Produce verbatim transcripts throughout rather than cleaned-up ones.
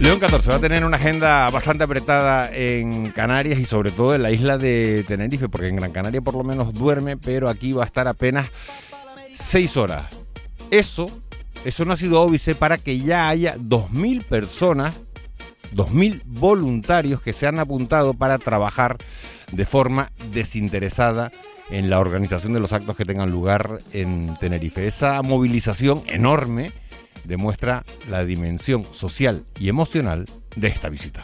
León catorce va a tener una agenda bastante apretada en Canarias y sobre todo en la isla de Tenerife, porque en Gran Canaria por lo menos duerme, pero aquí va a estar apenas seis horas. Eso, eso no ha sido óbice para que ya haya dos mil personas, dos mil voluntarios que se han apuntado para trabajar de forma desinteresada en la organización de los actos que tengan lugar en Tenerife. Esa movilización enorme demuestra la dimensión social y emocional de esta visita.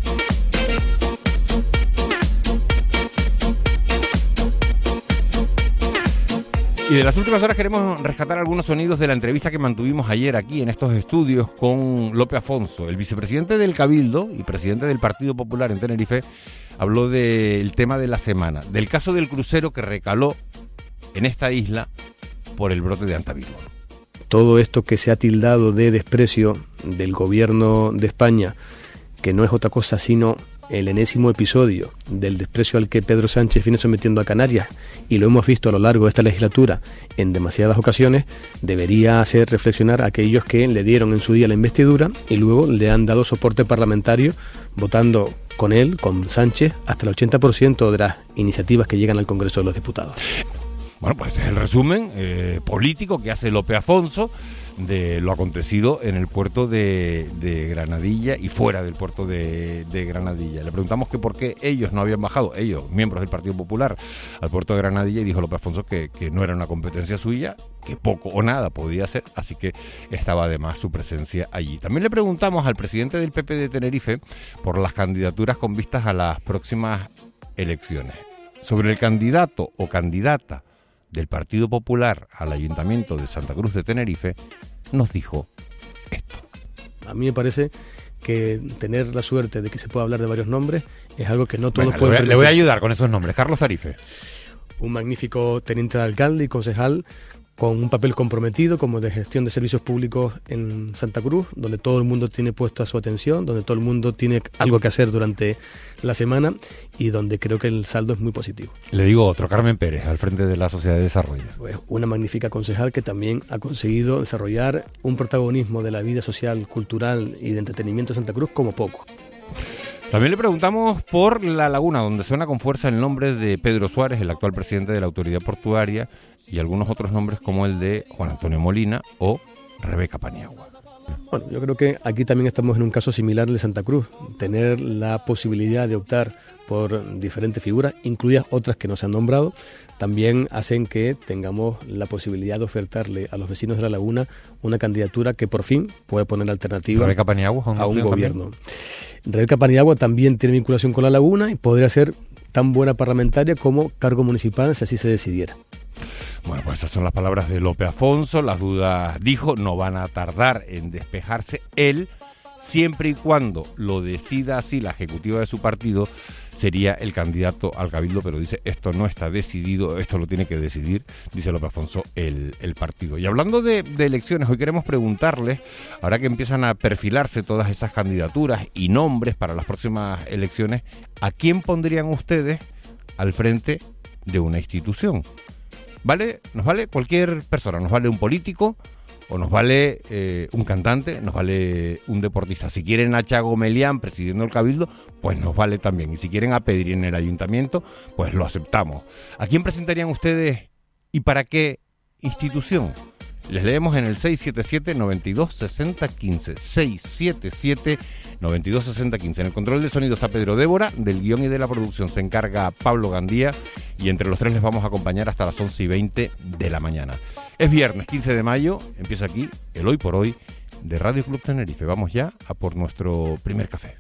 Y de las últimas horas queremos rescatar algunos sonidos de la entrevista que mantuvimos ayer aquí en estos estudios con Lope Afonso, el vicepresidente del Cabildo y presidente del Partido Popular en Tenerife. Habló del tema de la semana, del caso del crucero que recaló en esta isla por el brote de hantavirus. Todo esto que se ha tildado de desprecio del gobierno de España, que no es otra cosa sino el enésimo episodio del desprecio al que Pedro Sánchez viene sometiendo a Canarias, y lo hemos visto a lo largo de esta legislatura en demasiadas ocasiones, debería hacer reflexionar a aquellos que le dieron en su día la investidura y luego le han dado soporte parlamentario votando con él, con Sánchez, hasta el ochenta por ciento de las iniciativas que llegan al Congreso de los Diputados. Bueno, pues es el resumen eh, político que hace Lope Afonso de lo acontecido en el puerto de, de Granadilla y fuera del puerto de, de Granadilla. Le preguntamos que por qué ellos no habían bajado, ellos, miembros del Partido Popular, al puerto de Granadilla, y dijo Lope Afonso que, que no era una competencia suya, que poco o nada podía hacer, así que estaba además su presencia allí. También le preguntamos al presidente del P P de Tenerife por las candidaturas con vistas a las próximas elecciones. Sobre el candidato o candidata del Partido Popular al Ayuntamiento de Santa Cruz de Tenerife, nos dijo esto. A mí me parece que tener la suerte de que se pueda hablar de varios nombres es algo que no todos Venga, pueden le voy, a, le voy a permitirse. ayudar con esos nombres. Carlos Tarife. Un magnífico teniente de alcalde y concejal con un papel comprometido como de gestión de servicios públicos en Santa Cruz, donde todo el mundo tiene puesta su atención, donde todo el mundo tiene algo que hacer durante la semana y donde creo que el saldo es muy positivo. Le digo otro, Carmen Pérez, al frente de la Sociedad de Desarrollo. Pues una magnífica concejal que también ha conseguido desarrollar un protagonismo de la vida social, cultural y de entretenimiento de Santa Cruz como poco. También le preguntamos por La Laguna, donde suena con fuerza el nombre de Pedro Suárez, el actual presidente de la autoridad portuaria, y algunos otros nombres como el de Juan Antonio Molina o Rebeca Paniagua. Bueno, yo creo que aquí también estamos en un caso similar al de Santa Cruz, tener la posibilidad de optar por diferentes figuras, incluidas otras que no se han nombrado, también hacen que tengamos la posibilidad de ofertarle a los vecinos de La Laguna una candidatura que por fin puede poner alternativa Rebeca Paniagua, a un gobierno. Rebeca Paniagua también tiene vinculación con La Laguna y podría ser tan buena parlamentaria como cargo municipal si así se decidiera. Bueno, pues esas son las palabras de Lope Afonso. Las dudas, dijo, no van a tardar en despejarse. Él, siempre y cuando lo decida así la ejecutiva de su partido, sería el candidato al Cabildo, pero dice, esto no está decidido, esto lo tiene que decidir, dice Lope Afonso, el, el partido. Y hablando de, de elecciones, hoy queremos preguntarles, ahora que empiezan a perfilarse todas esas candidaturas y nombres para las próximas elecciones, ¿a quién pondrían ustedes al frente de una institución? ¿Vale? Nos vale cualquier persona, nos vale un político, o nos vale eh, un cantante, nos vale un deportista. Si quieren a Chago Melián presidiendo el Cabildo, pues nos vale también. Y si quieren a Pedri en el ayuntamiento, pues lo aceptamos. ¿A quién presentarían ustedes y para qué institución? Les leemos en el seis siete siete, nueve dos, seis cero uno cinco. seis siete siete, nueve dos, seis cero uno cinco. En el control de sonido está Pedro Débora, del guión y de la producción se encarga Pablo Gandía, y entre los tres les vamos a acompañar hasta las once y veinte de la mañana. Es viernes quince de mayo, empieza aquí el Hoy por Hoy de Radio Club Tenerife. Vamos ya a por nuestro primer café.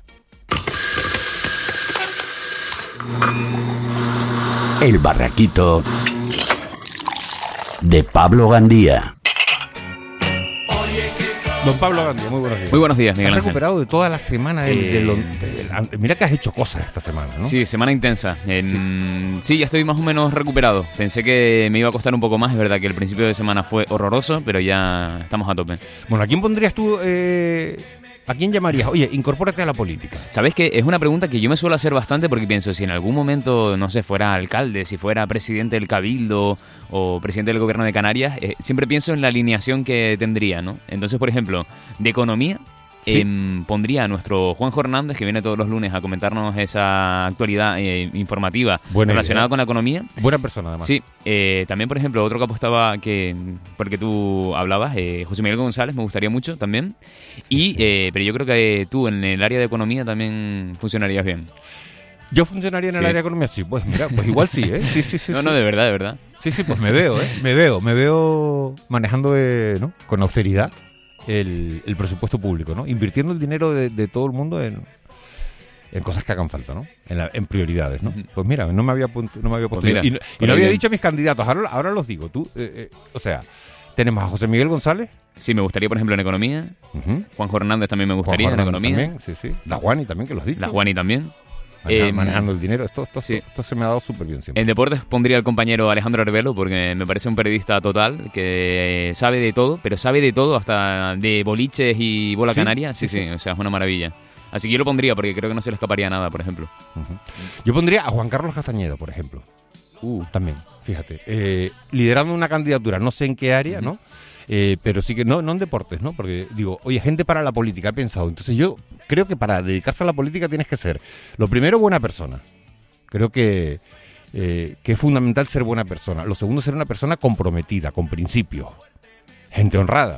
El Barraquito de Pablo Gandía. Don Pablo Gandía, muy buenos días. Muy buenos días, Miguel ¿Has Ángel. recuperado de toda la semana? Del, Eh, de lo- de- de- mira que has hecho cosas esta semana, ¿no? Sí, semana intensa. En- sí. ya estoy más o menos recuperado. Pensé que me iba a costar un poco más. Es verdad que el principio de semana fue horroroso, pero ya estamos a tope. Bueno, ¿a quién pondrías tú? Eh, ¿A quién llamarías? Oye, incorpórate a la política. ¿Sabes qué? Es una pregunta que yo me suelo hacer bastante porque pienso, si en algún momento, no sé, fuera alcalde, si fuera presidente del Cabildo o presidente del Gobierno de Canarias, eh, siempre pienso en la alineación que tendría, ¿no? Entonces, por ejemplo, de economía, Sí. Eh, pondría a nuestro Juanjo Hernández, que viene todos los lunes a comentarnos esa actualidad eh, informativa Buena relacionada idea. con la economía. Buena persona, además. Sí, eh, también, por ejemplo, otro que apostaba, que porque tú hablabas, eh, José Miguel González, me gustaría mucho también. y sí. Eh, Pero yo creo que tú en el área de economía también funcionarías bien. ¿Yo funcionaría en el Sí. área de economía? Sí, pues mira, pues igual sí, ¿eh? Sí, sí, sí. no, sí. no, de verdad, de verdad. Sí, sí, pues me veo, ¿eh? Me veo, me veo manejando, eh, ¿no? Con austeridad el, el presupuesto público, ¿no? Invirtiendo el dinero de, de todo el mundo en, en cosas que hagan falta, ¿no? En, la- en prioridades, ¿no? Ujú. Pues mira, no me había, punt- no me había puesto... Pues mira, y no, y por no ahí había bien. dicho mis candidatos, ahora, ahora los digo. Tú, eh, eh, o sea, tenemos a José Miguel González. Sí, me gustaría, por ejemplo, en economía. Uh-huh. Juanjo Hernández también me gustaría Juan en Fernández economía. También, sí, sí. La Juani también, que lo has dicho. La Juani también. Maneja- Eh, manejando el dinero. Esto, esto, sí. esto se me ha dado súper bien siempre. En deportes pondría al compañero Alejandro Arbelo, porque me parece un periodista total, que sabe de todo, pero sabe de todo, hasta de boliches y bola ¿Sí? canaria. Sí, Sí, sí, o sea, es una maravilla. Así que yo lo pondría, porque creo que no se le escaparía nada, por ejemplo. Ujú. Yo pondría a Juan Carlos Castañeda, por ejemplo. Uh, También, fíjate. Eh, liderando una candidatura, no sé en qué área, ¿no? Eh, pero sí que, no, no en deportes, ¿no? Porque digo, oye, gente para la política, he pensado. Entonces yo creo que para dedicarse a la política tienes que ser, lo primero, buena persona. Creo que, eh, que es fundamental ser buena persona. Lo segundo, ser una persona comprometida, con principios. Gente honrada.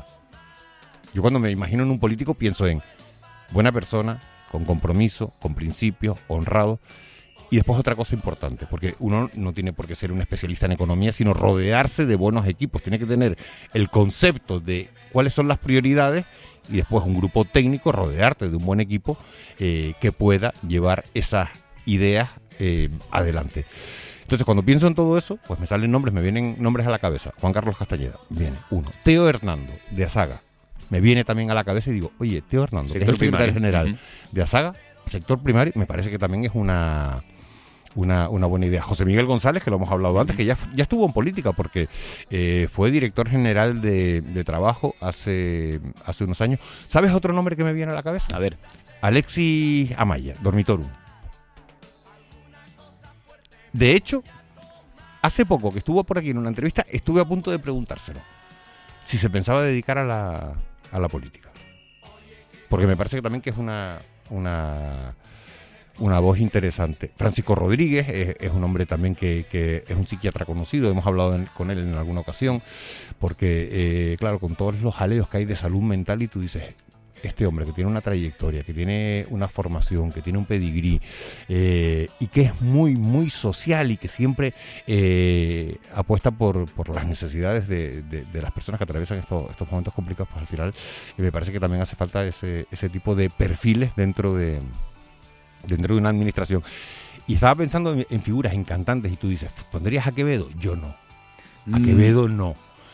Yo cuando me imagino en un político pienso en buena persona, con compromiso, con principios, honrado. Y después otra cosa importante, porque uno no tiene por qué ser un especialista en economía, sino rodearse de buenos equipos. Tiene que tener el concepto de cuáles son las prioridades y después un grupo técnico, rodearte de un buen equipo eh, que pueda llevar esas ideas eh, adelante. Entonces, cuando pienso en todo eso, pues me salen nombres, me vienen nombres a la cabeza. Juan Carlos Castañeda, viene uno. Teo Hernando, de Asaga, me viene también a la cabeza y digo, oye, Teo Hernando, que es Sector el secretario primario. general Ujú. de Asaga, sector primario, me parece que también es una... Una, una buena idea. José Miguel González, que lo hemos hablado antes, que ya, ya estuvo en política porque eh, fue director general de, de trabajo hace, hace unos años. ¿Sabes otro nombre que me viene a la cabeza? a ver. Alexis Amaya, Dormitorum. De hecho, hace poco que estuvo por aquí en una entrevista, estuve a punto de preguntárselo si se pensaba dedicar a la, a la política. Porque me parece que también que es una... una una voz interesante. Francisco Rodríguez es, es un hombre también que, que es un psiquiatra conocido, hemos hablado en- con él en alguna ocasión, porque, eh, claro, con todos los jaleos que hay de salud mental y tú dices, este hombre que tiene una trayectoria, que tiene una formación, que tiene un pedigrí, eh, y que es muy, muy social y que siempre eh, apuesta por, por las necesidades de, de, de las personas que atraviesan estos, estos momentos complicados, pues al final eh, me parece que también hace falta ese, ese tipo de perfiles dentro de... dentro de una administración. Y estaba pensando en, en figuras, en cantantes, y tú dices, ¿pondrías a Quevedo? Yo no. A Mm. Quevedo no.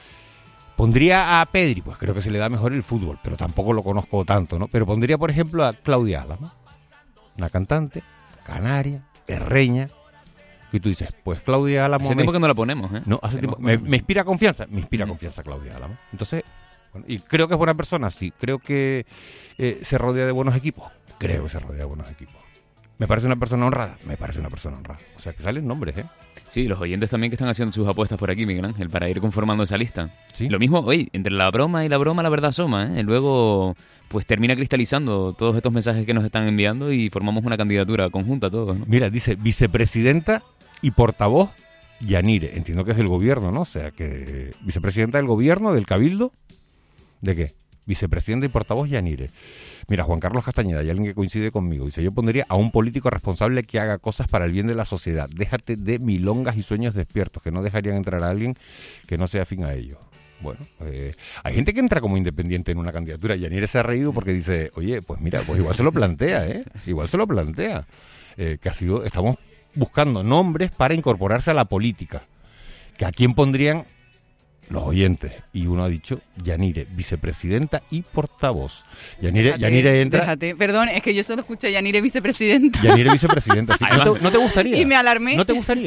¿Pondría a Pedri? Pues creo que se le da mejor el fútbol, pero tampoco lo conozco tanto, ¿no? Pero pondría, por ejemplo, a Claudia Álamo, una cantante, canaria, herreña, y tú dices, pues Claudia Álamo... Hace me- tiempo que no la ponemos, ¿eh? no, hace tiempo. Me, me inspira confianza. Me inspira Mm. confianza Claudia Álamo. Entonces, bueno, y creo que es buena persona, sí. Creo que eh, se rodea de buenos equipos. Creo que se rodea de buenos equipos. Me parece una persona honrada. Me parece una persona honrada. O sea, que salen nombres, ¿eh? Sí, los oyentes también que están haciendo sus apuestas por aquí, Miguel Ángel, para ir conformando esa lista. Sí. Lo mismo, oye, entre la broma y la broma la verdad asoma, ¿eh? Luego, pues termina cristalizando todos estos mensajes que nos están enviando y formamos una candidatura conjunta todos, ¿no? Mira, dice vicepresidenta y portavoz Yanire. Entiendo que es del gobierno, ¿no? O sea, que vicepresidenta del gobierno, del cabildo. ¿De qué? Vicepresidenta y portavoz Yanire. Mira, Juan Carlos Castañeda, hay alguien que coincide conmigo. Dice, yo pondría a un político responsable que haga cosas para el bien de la sociedad. Déjate de milongas y sueños despiertos, que no dejarían entrar a alguien que no sea afín a ellos. Bueno, eh, hay gente que entra como independiente en una candidatura. Yanire se ha reído porque dice, oye, pues mira, pues igual se lo plantea, ¿eh? Igual se lo plantea. Eh, que ha sido, estamos buscando nombres para incorporarse a la política. Que a quién pondrían los oyentes. Y uno ha dicho Yanire, vicepresidenta y portavoz. Yanire, Déjate, Yanire entra. déjate. Perdón, es que yo solo escuché a Yanire vicepresidenta. Yanire vicepresidenta. Sí. ¿No, Además- te, no te gustaría? Y me alarmé. ¿No te gustaría?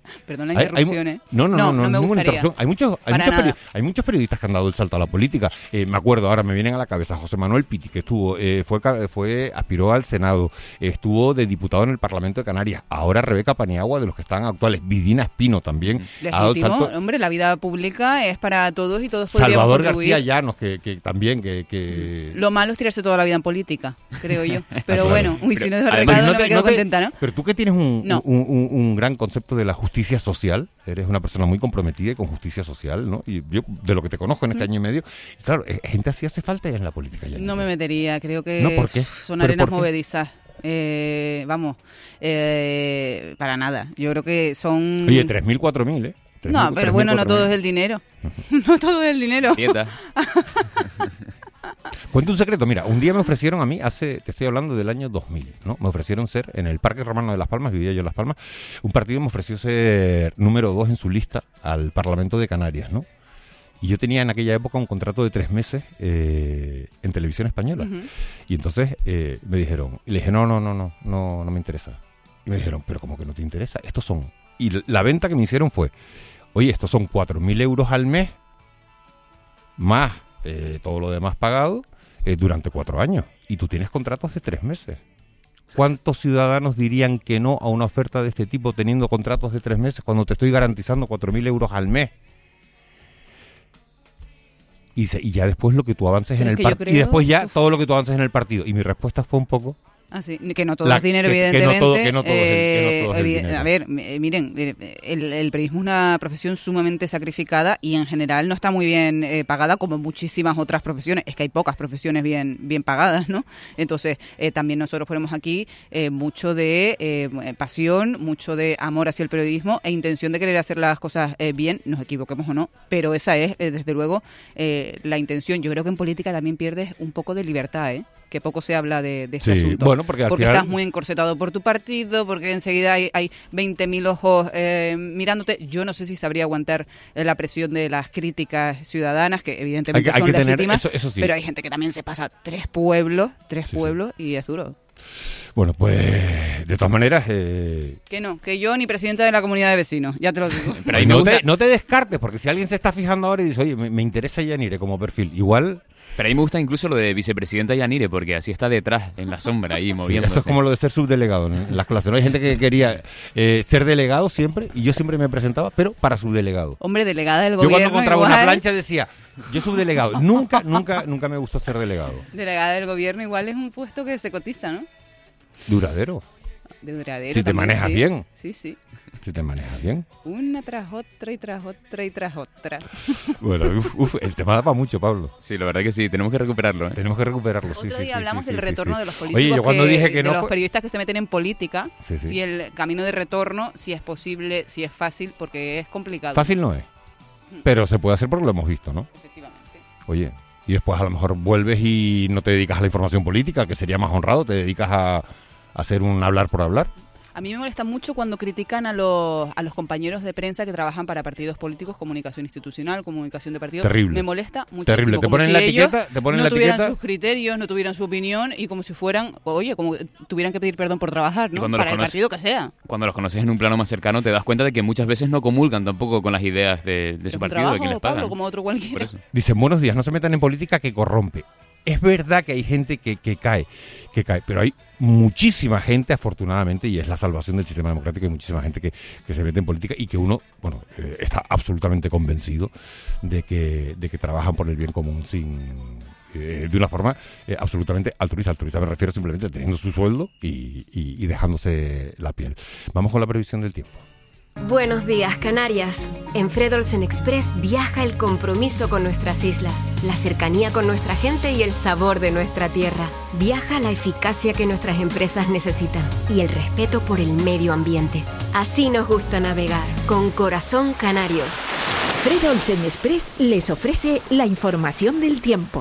Perdón la Hay- hay interrupción, mu- ¿eh? No, no, no, no, me ninguna gustaría. interrupción. Hay muchos, hay, Para muchos nada. peri- hay muchos periodistas que han dado el salto a la política. Eh, me acuerdo, ahora me vienen a la cabeza, José Manuel Pitti, que estuvo, eh, fue, ca- fue, aspiró al Senado, estuvo de diputado en el Parlamento de Canarias. Ahora Rebeca Paniagua, de los que están actuales. Vidina Espino también ha dado el Legítimo, salto. hombre, la vida pública es para todos y todos podríamos Salvador contribuir. García Llanos, que, que también, que... que... Lo malo es tirarse toda la vida en política, creo yo. Pero claro. bueno, uy, Pero, si no es de además, recado no no te- me quedo no te- contenta, ¿no? Pero tú que tienes un, No. un, un- un gran concepto de la justicia social, eres una persona muy comprometida y con justicia social, ¿no? Y yo, de lo que te conozco en este año y medio, y claro, eh, gente así hace falta ya en la política. Ya No me metería, creo que No, ¿por qué? son ¿Pero arenas por qué? movedizas. Eh, vamos, eh, para nada. Yo creo que son... Oye, tres mil, cuatro mil, ¿eh? tres mil, No, pero bueno, no todo es cuatro mil. el dinero. No todo es el dinero. Dieta. Cuento un secreto, mira, un día me ofrecieron a mí, hace, te estoy hablando del año dos mil, ¿no? Me ofrecieron ser, en el Parque Romano de Las Palmas, vivía yo en Las Palmas, un partido me ofreció ser número dos en su lista al Parlamento de Canarias, ¿no? Y yo tenía en aquella época un contrato de tres meses eh, en Televisión Española. Ujú. Y entonces eh, me dijeron, y le dije, no, no, no, no, no, no me interesa. Y me dijeron, pero ¿cómo que no te interesa? Estos son... Y l- la venta que me hicieron fue, oye, estos son cuatro mil euros al mes, más eh, todo lo demás pagado, eh, durante cuatro años. Y tú tienes contratos de tres meses. ¿Cuántos ciudadanos dirían que no a una oferta de este tipo teniendo contratos de tres meses cuando te estoy garantizando cuatro mil euros al mes? Y, se- y ya después lo que tú avances Pero en es el que yo partido. Y creo- después ya uf. todo lo que tú avances en el partido. Y mi respuesta fue un poco... Ah, sí, que no todo La- es dinero, que- que no evidentemente. todo- que no todo es el- que no Eh, todo es el evi- dinero. A ver, eh, miren, eh, el, el periodismo es una profesión sumamente sacrificada y en general no está muy bien eh, pagada como muchísimas otras profesiones. Es que hay pocas profesiones bien, bien pagadas, ¿no? Entonces, eh, también nosotros ponemos aquí eh, mucho de eh, pasión, mucho de amor hacia el periodismo e intención de querer hacer las cosas eh, bien, nos equivoquemos o no, pero esa es, eh, desde luego, eh, la intención. Yo creo que en política también pierdes un poco de libertad, ¿eh? Que poco se habla de, de este Sí, asunto. bueno, porque al final- estás muy encorsetado por tu partido, porque enseguida hay, hay veinte mil ojos eh, mirándote. Yo no sé si sabría aguantar eh, la presión de las críticas ciudadanas, que evidentemente Hay que- hay son que tener- legítimas, eso- eso sí. pero hay gente que también se pasa tres pueblos, tres Sí, sí. pueblos, y es duro. Bueno, pues de todas maneras... eh, Que no, que yo ni presidenta de la comunidad de vecinos, ya te lo digo. Pero ahí me no, gusta- te, no te descartes, porque si alguien se está fijando ahora y dice, oye, me, me interesa Yanire como perfil, igual... Pero a mí me gusta incluso lo de vicepresidenta Yanire, porque así está detrás, en la sombra, ahí Sí, moviéndose. esto es como lo de ser subdelegado en, en las clases. ¿No? Hay gente que quería eh, ser delegado siempre, y yo siempre me presentaba, pero para subdelegado. Hombre, delegada del Yo gobierno. cuando encontraba igual, una plancha decía, yo subdelegado. Nunca, nunca, nunca me gustó ser delegado. Delegada del gobierno igual es un puesto que se cotiza, ¿no? Duradero. De duradero. Si te también, manejas sí. bien. Sí, sí. Si te manejas bien. Una tras otra y tras otra y tras otra. Bueno, uf, uf, el tema da para mucho, Pablo. Sí, la verdad que sí, tenemos que recuperarlo. ¿eh? Tenemos que recuperarlo, sí, Otro sí, día sí, hablamos sí, del sí, retorno sí. de los políticos. Oye, yo cuando que- dije que de no los fue- periodistas que se meten en política, Sí, sí. si el camino de retorno, si es posible, si es fácil, porque es complicado. Fácil no es, pero se puede hacer porque lo hemos visto, ¿no? Efectivamente. Oye, y después a lo mejor vuelves y no te dedicas a la información política, que sería más honrado, te dedicas a, a hacer un hablar por hablar. A mí me molesta mucho cuando critican a los, a los compañeros de prensa que trabajan para partidos políticos, comunicación institucional, comunicación de partidos. Terrible. Me molesta muchísimo. Terrible. Te Como ponen si la ellos etiqueta, te ponen no la tuvieran etiqueta. sus criterios, no tuvieran su opinión y como si fueran, oye, como que tuvieran que pedir perdón por trabajar, Y ¿no? cuando Para los el conoces- partido que sea. Cuando los conoces en un plano más cercano te das cuenta de que muchas veces no comulgan tampoco con las ideas de, de Es su un partido, trabajo, de quien les Pablo, pagan. como otro cualquiera. Por eso. Dicen, buenos días, no se metan en política que corrompe. Es verdad que hay gente que, que cae, que cae, pero hay muchísima gente, afortunadamente, y es la salvación del sistema democrático, hay muchísima gente que, que se mete en política y que uno, bueno, eh, está absolutamente convencido de que, de que trabajan por el bien común sin... eh, de una forma eh, absolutamente altruista. Altruista me refiero simplemente a teniendo su sueldo y, y, y dejándose la piel. Vamos con la previsión del tiempo. Buenos días, Canarias. En Fred Olsen Express viaja el compromiso con nuestras islas, la cercanía con nuestra gente y el sabor de nuestra tierra. Viaja la eficacia que nuestras empresas necesitan y el respeto por el medio ambiente. Así nos gusta navegar, con corazón canario. Fred Olsen Express les ofrece la información del tiempo.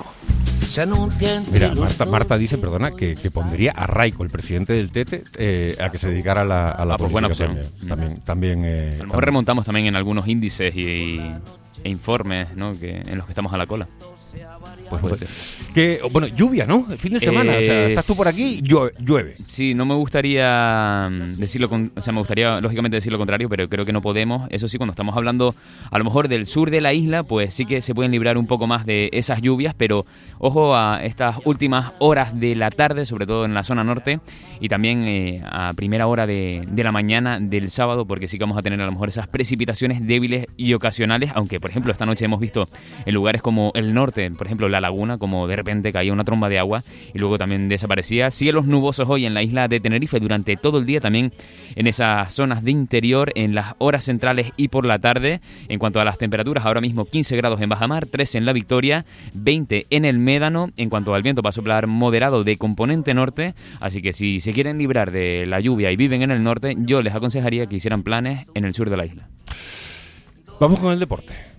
Mira, Marta, Marta dice, perdona, que, que pondría a Raico, el presidente del Tete, eh, a que se dedicara a la, a la Ah, pues buena política opción. también. También, también, eh, A lo también. mejor remontamos también en algunos índices y, e informes, ¿no? que, en los que estamos a la cola. Pues, Puede pues que, bueno, lluvia, ¿no? El fin de semana, Eh, o sea, estás tú por aquí, llueve. llueve. Sí, no me gustaría mm, decirlo, con, o sea, me gustaría lógicamente decir lo contrario, pero creo que no podemos. Eso sí, cuando estamos hablando a lo mejor del sur de la isla, pues sí que se pueden librar un poco más de esas lluvias, pero ojo a estas últimas horas de la tarde, sobre todo en la zona norte, y también eh, a primera hora de, de la mañana del sábado, porque sí que vamos a tener a lo mejor esas precipitaciones débiles y ocasionales, aunque por ejemplo esta noche hemos visto en lugares como el norte, por ejemplo la laguna, como de repente caía una tromba de agua y luego también desaparecía. Cielos nubosos hoy en la isla de Tenerife durante todo el día, también en esas zonas de interior, en las horas centrales y por la tarde. En cuanto a las temperaturas, ahora mismo quince grados en bajamar, trece en La Victoria, veinte en el Médano. En cuanto al viento, va a soplar moderado de componente norte, así que si se quieren librar de la lluvia y viven en el norte, yo les aconsejaría que hicieran planes en el sur de la isla. Vamos con el deporte.